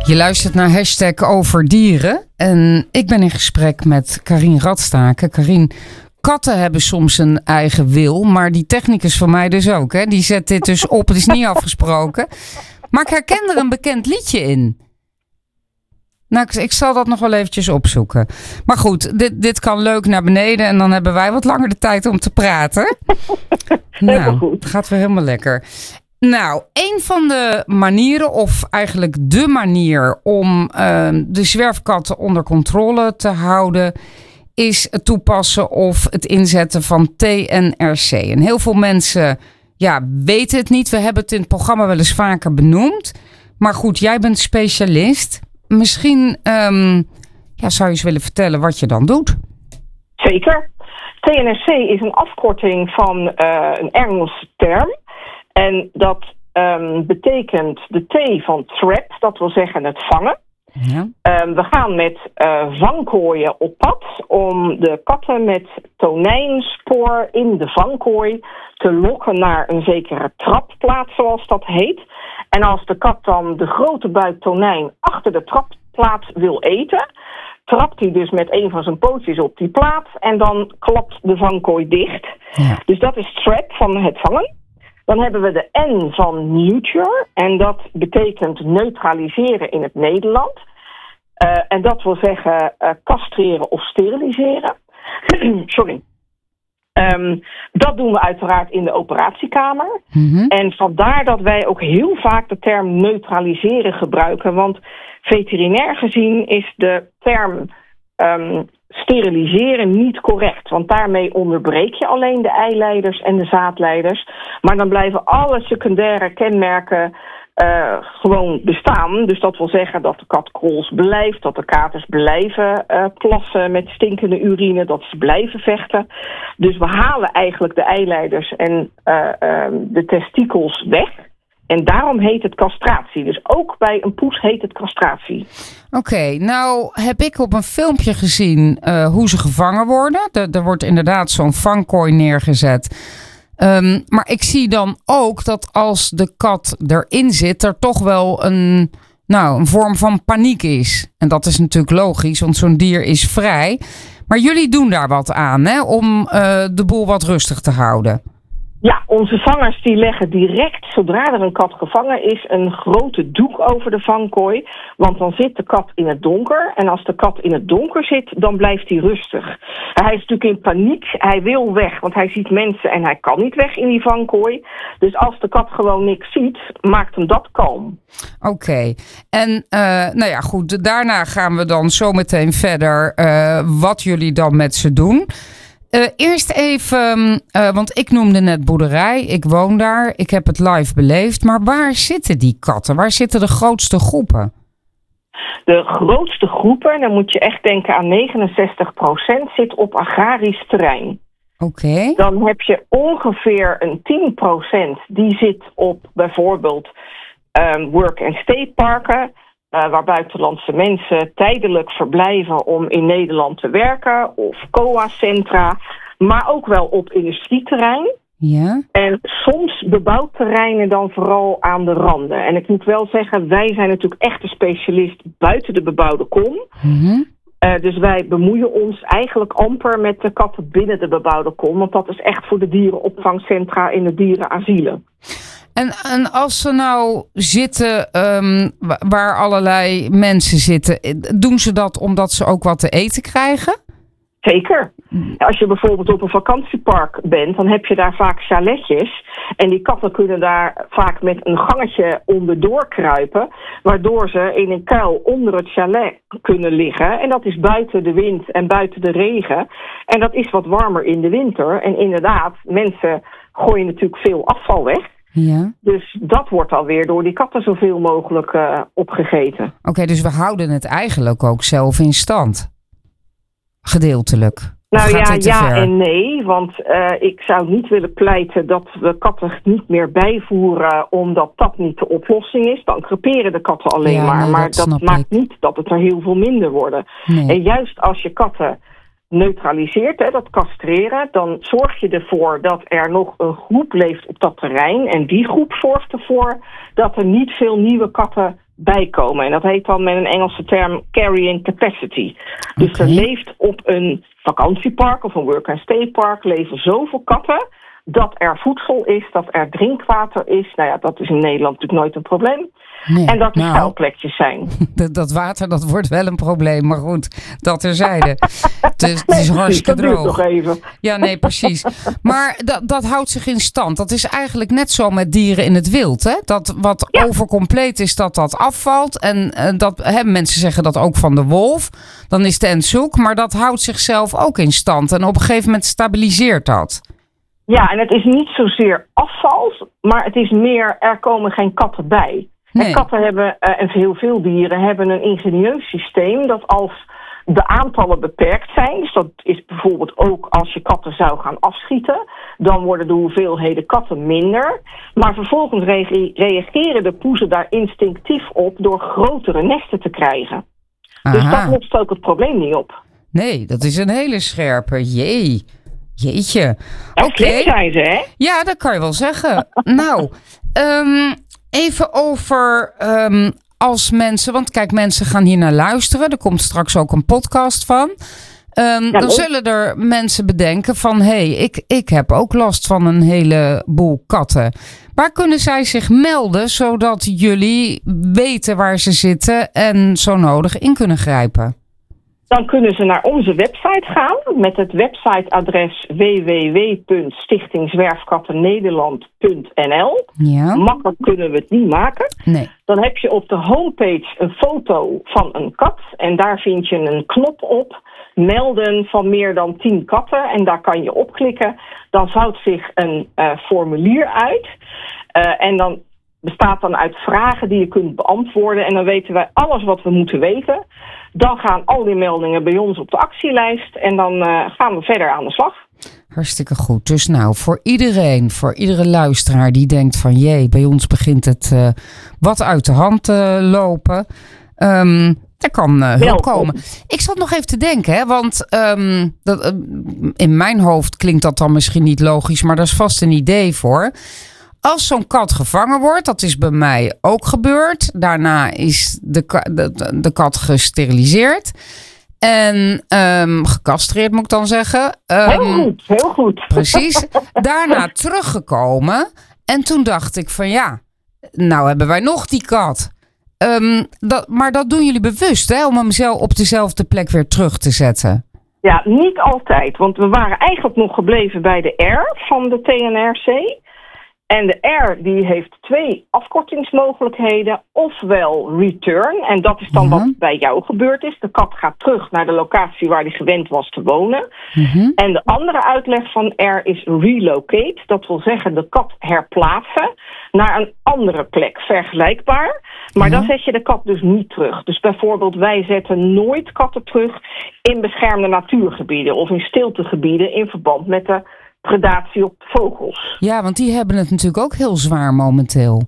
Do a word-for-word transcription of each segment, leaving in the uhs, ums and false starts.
Je luistert naar Hashtag Over Dieren. En ik ben in gesprek met Carien Radstaken. Carien, katten hebben soms een eigen wil, maar die technicus van mij dus ook. Hè? Die zet dit dus op, het is niet afgesproken. Maar ik herken er een bekend liedje in. Nou, ik, ik zal dat nog wel eventjes opzoeken. Maar goed, dit, dit kan leuk naar beneden en dan hebben wij wat langer de tijd om te praten. Nou, het gaat weer helemaal lekker. Nou, een van de manieren, of eigenlijk de manier om uh, de zwerfkatten onder controle te houden, is het toepassen of het inzetten van T N R C. En heel veel mensen ja, weten het niet. We hebben het in het programma wel eens vaker benoemd. Maar goed, jij bent specialist. Misschien um, ja, zou je eens willen vertellen wat je dan doet? Zeker. T N R C is een afkorting van uh, een Engelse term. En dat um, betekent de T van trap, dat wil zeggen het vangen. Ja. Um, we gaan met uh, vangkooien op pad om de katten met tonijnspoor in de vangkooi te lokken naar een zekere trapplaats, zoals dat heet. En als de kat dan de grote buik tonijn achter de trapplaats wil eten, trapt hij dus met een van zijn pootjes op die plaats en dan klapt de vangkooi dicht. Ja. Dus dat is trap, van het vangen. Dan hebben we de N van neuter en dat betekent neutraliseren in het Nederland. Uh, en dat wil zeggen uh, castreren of steriliseren. Sorry. Um, dat doen we uiteraard in de operatiekamer. Mm-hmm. En vandaar dat wij ook heel vaak de term neutraliseren gebruiken. Want veterinair gezien is de term um, steriliseren niet correct. Want daarmee onderbreek je alleen de eileiders en de zaadleiders. Maar dan blijven alle secundaire kenmerken uh, gewoon bestaan. Dus dat wil zeggen dat de kat krols blijft, dat de katers blijven uh, plassen met stinkende urine, dat ze blijven vechten. Dus we halen eigenlijk de eileiders en uh, uh, de testikels weg. En daarom heet het castratie. Dus ook bij een poes heet het castratie. Oké, okay, nou heb ik op een filmpje gezien uh, hoe ze gevangen worden. Er, er wordt inderdaad zo'n vangkooi neergezet. Um, maar ik zie dan ook dat als de kat erin zit, er toch wel een, nou, een vorm van paniek is. En dat is natuurlijk logisch, want zo'n dier is vrij. Maar jullie doen daar wat aan, hè, om uh, de boel wat rustig te houden. Ja, onze vangers die leggen direct, zodra er een kat gevangen is, een grote doek over de vangkooi. Want dan zit de kat in het donker. En als de kat in het donker zit, dan blijft hij rustig. Hij is natuurlijk in paniek. Hij wil weg, want hij ziet mensen en hij kan niet weg in die vangkooi. Dus als de kat gewoon niks ziet, maakt hem dat kalm. Oké. Okay. En uh, nou ja, goed. Daarna gaan we dan zo meteen verder uh, wat jullie dan met ze doen. Uh, eerst even, uh, want ik noemde net boerderij, ik woon daar, ik heb het live beleefd. Maar waar zitten die katten? Waar zitten de grootste groepen? De grootste groepen, dan moet je echt denken aan negenenzestig procent, zit op agrarisch terrein. Oké. Okay. Dan heb je ongeveer een tien procent die zit op bijvoorbeeld um, work- en stayparken. Uh, waar buitenlandse mensen tijdelijk verblijven om in Nederland te werken. Of C O A-centra. Maar ook wel op industrieterrein. Ja. En soms bebouwd terreinen dan vooral aan de randen. En ik moet wel zeggen, wij zijn natuurlijk echt een specialist buiten de bebouwde kom. Mm-hmm. Uh, dus wij bemoeien ons eigenlijk amper met de katten binnen de bebouwde kom. Want dat is echt voor de dierenopvangcentra in de dierenasielen. En, en als ze nou zitten um, waar allerlei mensen zitten, doen ze dat omdat ze ook wat te eten krijgen? Zeker. Als je bijvoorbeeld op een vakantiepark bent, dan heb je daar vaak chaletjes. En die katten kunnen daar vaak met een gangetje onderdoor kruipen, waardoor ze in een kuil onder het chalet kunnen liggen. En dat is buiten de wind en buiten de regen. En dat is wat warmer in de winter. En inderdaad, mensen gooien natuurlijk veel afval weg. Ja. Dus dat wordt alweer door die katten zoveel mogelijk uh, opgegeten. Oké, okay, dus we houden het eigenlijk ook zelf in stand? Gedeeltelijk? Nou ja, ja en nee. Want uh, ik zou niet willen pleiten dat we katten niet meer bijvoeren omdat dat niet de oplossing is. Dan creperen de katten alleen ja, maar. Nee, maar dat, dat maakt ik. niet dat het er heel veel minder worden. Nee. En juist als je katten neutraliseert, hè, dat castreren, dan zorg je ervoor dat er nog een groep leeft op dat terrein. En die groep zorgt ervoor dat er niet veel nieuwe katten bijkomen. En dat heet dan met een Engelse term carrying capacity. Dus Okay. er leeft op een vakantiepark of een work-and-stay park leven zoveel katten dat er voedsel is, dat er drinkwater is. Nou ja, dat is in Nederland natuurlijk nooit een probleem. Nee, En dat er nou, schuilplekjes zijn. dat, dat water, dat wordt wel een probleem. Maar goed, dat terzijde. Het is, het is Nee, hartstikke dat duurt droog. nog even. Ja, nee, precies. Maar dat, dat houdt zich in stand. Dat is eigenlijk net zo met dieren in het wild. Hè? Dat wat Ja. overcompleet is, dat dat afvalt. En uh, dat, hè, mensen zeggen dat ook van de wolf. Dan is de end zoek. Maar dat houdt zichzelf ook in stand. En op een gegeven moment stabiliseert dat. Ja, en het is niet zozeer afval, maar het is meer, er komen geen katten bij. Nee. En katten hebben, uh, en heel veel dieren, hebben een ingenieus systeem dat als de aantallen beperkt zijn, dus dat is bijvoorbeeld ook als je katten zou gaan afschieten, dan worden de hoeveelheden katten minder. Maar vervolgens re- reageren de poezen daar instinctief op door grotere nesten te krijgen. Dus Aha. dat lost ook het probleem niet op. Nee, dat is een hele scherpe. Jee. Jeetje. Ja, Oké. slim zijn ze, hè? Ja, dat kan je wel zeggen. Nou, um, even over um, als mensen... Want kijk, mensen gaan hier naar luisteren. Er komt straks ook een podcast van. Um, Ja, dan leuk. zullen er mensen bedenken van... hé, hey, ik, ik heb ook last van een heleboel katten. Waar kunnen zij zich melden... zodat jullie weten waar ze zitten... en zo nodig in kunnen grijpen? Dan kunnen ze naar onze website gaan met het websiteadres w w w punt stichting zwerfkattennederland punt n l. Ja? Makkelijk kunnen we het niet maken. Nee. Dan heb je op de homepage een foto van een kat en daar vind je een knop op. Melden van meer dan tien katten en daar kan je op klikken. Dan vouwt zich een uh, formulier uit uh, en dan bestaat dan uit vragen die je kunt beantwoorden. En dan weten wij alles wat we moeten weten. Dan gaan al die meldingen bij ons op de actielijst. En dan uh, gaan we verder aan de slag. Hartstikke goed. Dus nou, voor iedereen, voor iedere luisteraar die denkt van... jee, bij ons begint het uh, wat uit de hand te uh, lopen... Um, er kan uh, hulp Welkom. komen. Ik zat nog even te denken, hè, want um, dat, uh, in mijn hoofd klinkt dat dan misschien niet logisch... maar daar is vast een idee voor... Als zo'n kat gevangen wordt, dat is bij mij ook gebeurd. Daarna is de, ka- de, de kat gesteriliseerd. En um, gecastreerd, moet ik dan zeggen. Um, Heel goed, heel goed. Precies. Daarna teruggekomen. En toen dacht ik van ja, nou hebben wij nog die kat. Um, dat, maar dat doen jullie bewust, hè? Om hem zelf op dezelfde plek weer terug te zetten. Ja, niet altijd. Want we waren eigenlijk nog gebleven bij de R van de T N R C. En de R die heeft twee afkortingsmogelijkheden. Ofwel return, en dat is dan Ja. wat bij jou gebeurd is. De kat gaat terug naar de locatie waar hij gewend was te wonen. Mm-hmm. En de andere uitleg van R is relocate. Dat wil zeggen de kat herplaatsen naar een andere plek. Vergelijkbaar. Maar Ja. dan zet je de kat dus niet terug. Dus bijvoorbeeld wij zetten nooit katten terug in beschermde natuurgebieden. Of in stiltegebieden in verband met de predatie op vogels. Ja, want die hebben het natuurlijk ook heel zwaar momenteel.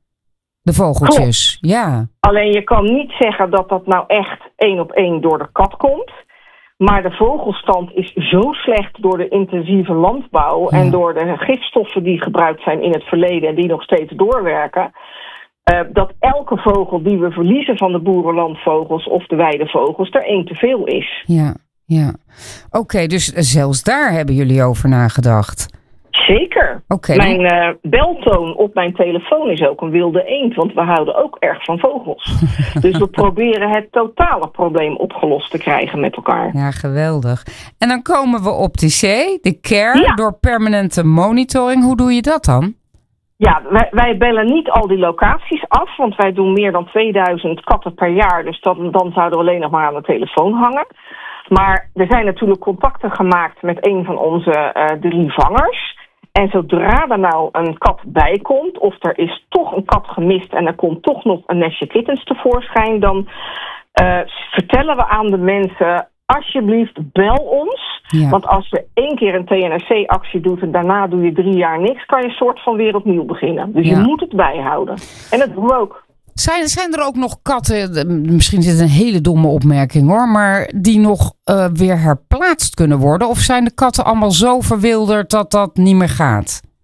De vogeltjes. Ja. Alleen je kan niet zeggen dat dat nou echt één op één door de kat komt. Maar de vogelstand is zo slecht door de intensieve landbouw... Ja. en door de gifstoffen die gebruikt zijn in het verleden... en die nog steeds doorwerken... Uh, dat elke vogel die we verliezen van de boerenlandvogels of de weidevogels... er één te veel is. Ja, ja. Oké, okay, dus zelfs daar hebben jullie over nagedacht. Zeker. Okay, mijn uh, beltoon op mijn telefoon is ook een wilde eend, want we houden ook erg van vogels. Dus we proberen het totale probleem opgelost te krijgen met elkaar. Ja, geweldig. En dan komen we op de C, de care, ja. door permanente monitoring. Hoe doe je dat dan? Ja, wij, wij bellen niet al die locaties af, want wij doen meer dan tweeduizend katten per jaar. Dus dan, dan zouden we alleen nog maar aan de telefoon hangen. Maar er zijn natuurlijk contacten gemaakt met een van onze uh, drie vangers. En zodra er nou een kat bij komt, of er is toch een kat gemist en er komt toch nog een nestje kittens tevoorschijn, dan uh, vertellen we aan de mensen, alsjeblieft bel ons. Ja. Want als je één keer een T N R C-actie doet en daarna doe je drie jaar niks, kan je soort van weer opnieuw beginnen. Dus ja. je moet het bijhouden. En dat doen we ook. Zijn, zijn er ook nog katten, misschien is het een hele domme opmerking hoor, maar die nog uh, weer herplaatst kunnen worden? Of zijn de katten allemaal zo verwilderd dat dat niet meer gaat?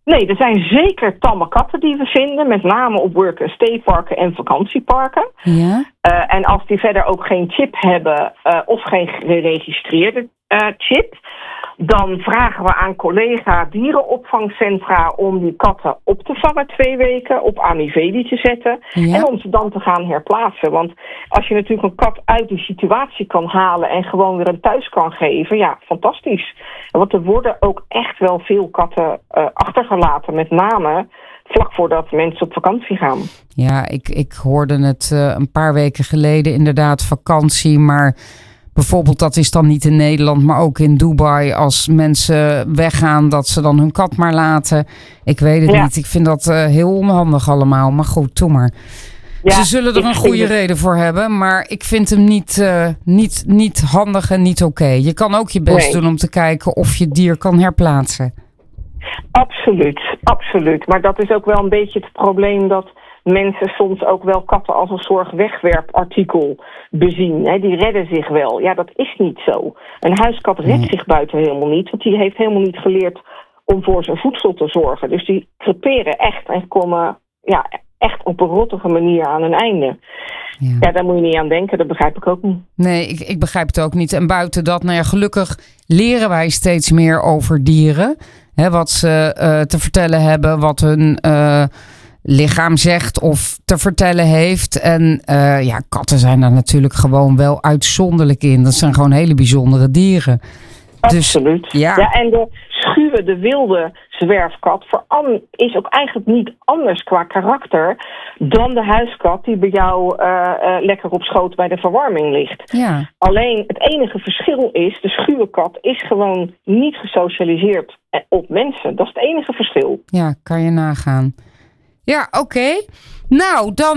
Nee, er zijn zeker tamme katten die we vinden. Met name op work- en stayparken en vakantieparken. Ja. Uh, en als die verder ook geen chip hebben uh, of geen geregistreerde uh, chip, dan vragen we aan collega dierenopvangcentra om die katten op te vangen twee weken, op Amivedi te zetten ja. en om ze dan te gaan herplaatsen. Want als je natuurlijk een kat uit die situatie kan halen en gewoon weer een thuis kan geven, ja, fantastisch. Want er worden ook echt wel veel katten uh, achtergelaten, met name vlak voordat mensen op vakantie gaan. Ja, ik, ik hoorde het uh, een paar weken geleden inderdaad vakantie, maar bijvoorbeeld dat is dan niet in Nederland, maar ook in Dubai. Als mensen weggaan, dat ze dan hun kat maar laten. Ik weet het ja. niet. Ik vind dat uh, heel onhandig allemaal. Maar goed, doe maar. Ja, ze zullen er een goede reden voor hebben, maar ik vind hem niet, uh, niet, niet handig en niet oké. Okay. Je kan ook je best nee. doen om te kijken of je dier kan herplaatsen. Absoluut, absoluut. Maar dat is ook wel een beetje het probleem dat mensen soms ook wel katten als een soort wegwerpartikel bezien. Hè. Die redden zich wel. Ja, dat is niet zo. Een huiskat redt nee. zich buiten helemaal niet, want die heeft helemaal niet geleerd om voor zijn voedsel te zorgen. Dus die creperen echt en komen ja, echt op een rottige manier aan hun einde. Ja. ja, daar moet je niet aan denken. Dat begrijp ik ook niet. Nee, ik, ik begrijp het ook niet. En buiten dat, nou ja, gelukkig leren wij steeds meer over dieren. Hè, wat ze uh, te vertellen hebben, wat hun uh, lichaam zegt of te vertellen heeft. En uh, ja, katten zijn daar natuurlijk gewoon wel uitzonderlijk in. Dat zijn gewoon hele bijzondere dieren. Absoluut. Dus, ja. ja, en de schuwe, de wilde zwerfkat voor Anne is ook eigenlijk niet anders qua karakter dan de huiskat die bij jou uh, uh, lekker op schoot bij de verwarming ligt. Ja. Alleen het enige verschil is, de schuwe kat is gewoon niet gesocialiseerd op mensen. Dat is het enige verschil. Ja, kan je nagaan. Ja, oké. Okay. Nou, dan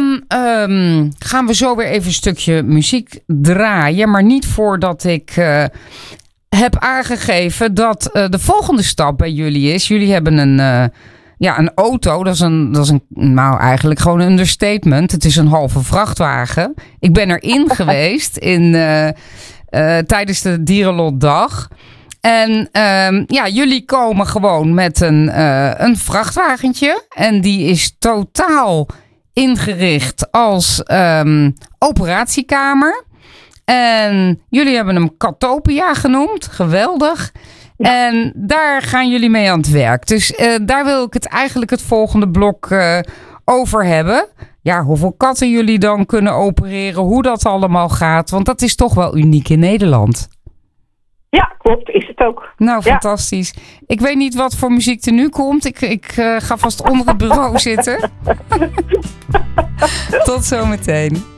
um, gaan we zo weer even een stukje muziek draaien, maar niet voordat ik Uh, heb aangegeven dat uh, de volgende stap bij jullie is. Jullie hebben een, uh, ja, een auto. Dat is, een, dat is een, nou eigenlijk gewoon een understatement. Het is een halve vrachtwagen. Ik ben erin geweest in, uh, uh, tijdens de Dierenlotdag. En um, ja, jullie komen gewoon met een, uh, een vrachtwagentje. En die is totaal ingericht als um, operatiekamer. En jullie hebben hem Katopia genoemd. Geweldig. Ja. En daar gaan jullie mee aan het werk. Dus uh, daar wil ik het eigenlijk het volgende blok uh, over hebben. Ja, hoeveel katten jullie dan kunnen opereren. Hoe dat allemaal gaat. Want dat is toch wel uniek in Nederland. Ja, klopt. Is het ook. Nou, ja. fantastisch. Ik weet niet wat voor muziek er nu komt. Ik, ik uh, ga vast onder het bureau zitten. Tot zometeen.